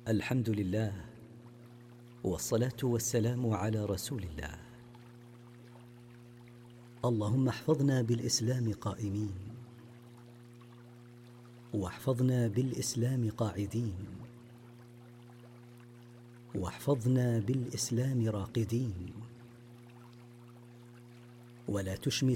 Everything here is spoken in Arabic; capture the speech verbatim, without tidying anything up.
الحمد لله، والصلاة والسلام على رسول الله. اللهم احفظنا بالإسلام قائمين، واحفظنا بالإسلام قاعدين، واحفظنا بالإسلام راقدين، ولا تشمت